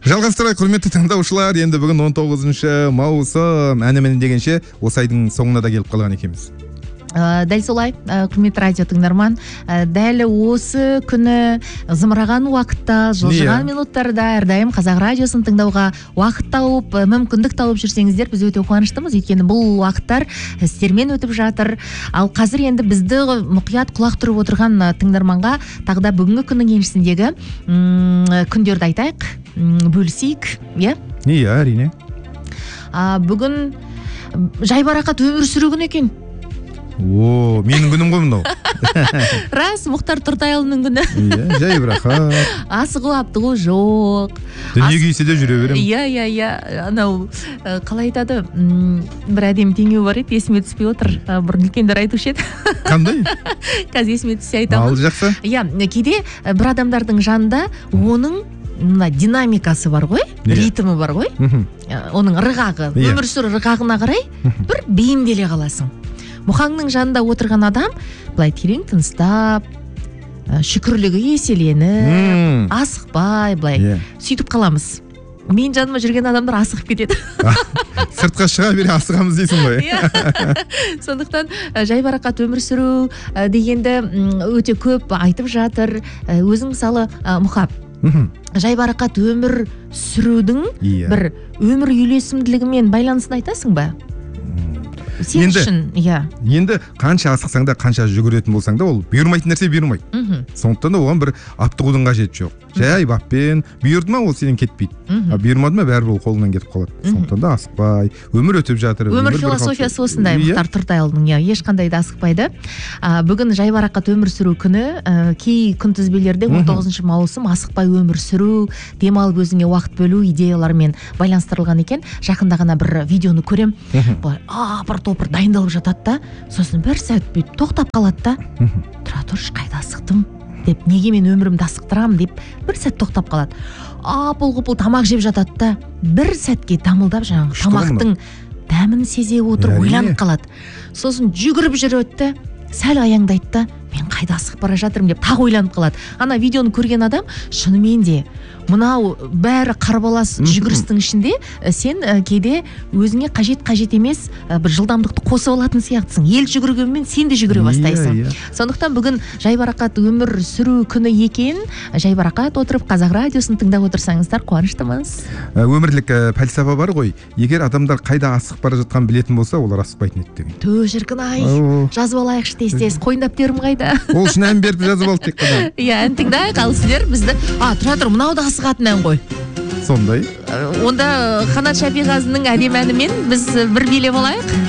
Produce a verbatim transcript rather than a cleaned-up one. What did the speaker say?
Жалғастырайық, құрметті тыңдаушылар, енді бүгін он тоғызыншы маусым, әні міне дегенше осы айдың соңына да келіп қалған екенбіз. Дәл солай, құрметті радио тыңдарман, дәл осы күні зымыраған уақытта, жылжыған минуттарда әрдайым Қазақ радиосын тыңдауға уақыт тауып, мүмкіндік тауып жүрсеңіздер, біз өте қуаныштымыз. Өйткені бұл уақыттар сіздермен өтіп жатыр. Ал қазір енді бізді мұқият құлақ тұрып отырған тыңдарманға тағы да бүгінгі күннің еншісіндегі күндерді айтайық, бөлісейік, иә? Иә, әрине. Бүгін жайбарақат өмір сүру күні екен. О, менің күнім ғой мынау. Рас, Мұхтар Тұртайұлының күні. Иә, жайбарақат. Асығу аптығу жоқ. Дүние күйсе де жүре беремін. Иә, иә, иә. Анау қалай айтады? Бір әдемі теңеу бар еді, есіме түспей отыр. Бұрын үлкендер айтушы еді. Қандай? Қазір есіме түссе айтамын. Ал жақсы. Иә, кейде бір адамдардың жанында оның мына динамикасы бар ғой, ритмі бар ғой. Оның ырғағы, өмір сүру ырғағына қарай бір бейімделе қаласың. Мұхаңның жанында отырған адам былай терең тыныстап, шүкірлігі еселеніп, асықпай, былай сөйтіп қаламыз. Мен жаныма жүрген адамдар асығып кетеді. Сыртқа шыға бере асығамыз дейсің ғой. Сондықтан жайбарақат өмір сүру дегенді өте көп айтып жатыр. Өзің мысалы, Мұхап, жайбарақат өмір сүрудің бір өмір үйлесімділігімен байланысын айтасың ба? Сен үшін, иә. Енді қанша асықсаң да, қанша жүгіретін болсаң да, ол бұйырмайтын нәрсе бұйырмайды. Сондықтан да оған бір аптығудың қажеті жоқ. Жай баппен бұйырды ма, ол сенен кетпейді. Бұйырмады ма, бәрібір ол қолынан кетіп қалады. Сондықтан да асықпай, өмір өтіп жатыр. Өмір философиясы осындай, Мұхтар Тұртайұлының, иә, ешқандай да асықпайды. Бүгін жайбарақат өмір сүру күні, кей күнтізбелерде он тоғызыншы маусым асықпай өмір сүру, демалып өзіңе уақыт бөлу идеяларымен байланыстырылған екен. Жақында ғана бір видеоны көрем. Апыр-топыр дайындалып жатады да, сосын бір сәт бүйтіп тоқтап қалады да, тұра тұршы, қайда асықтым деп, неге мен өмірімді асықтырамын деп бір сәт тоқтап қалады. Апыл-ғұпыл тамақ жеп жатады да, бір сәтке дамылдап жаңағы тамақтың дәмін сезе отырып ойланып қалады. Сосын жүгіріп жүреді, сәл аяңдайды да, мен қайда асығып бара жатырмын деп тағы ойланып қалады. Ана видеоны көрген адам шынымен де мынау бәрі қарбалас жүгірістің ішінде сен кейде өзіңе қажет қажет емес бір жылдамдықты қосып алатын сияқтысың. Ел жүгіргенмен сен де жүгіре бастайсың. Сондықтан бүгін жайбарақат өмір сүру күні екен. Жайбарақат отырып Қазақ радиосын тыңдап отырсаңыздар қуаныштымыз. Өмірлік пәлсапа бар ғой. Егер адамдар қайда асығып бара жатқанын білетін болса, олар асықпайтын еді деген. Тө шіркін-ай, жазып алайықшы тез-тез. Қойындап терім қайда? Ол үшін ән беріп жазып алды тек қана. Иә, ән тыңдайық, ал сіздер бізді, а, тұра тұр, мынау да асығатын ән ғой. Сондай. Онда Қанат Шапиғазының әдемі әнімен біз бір билеп алайық.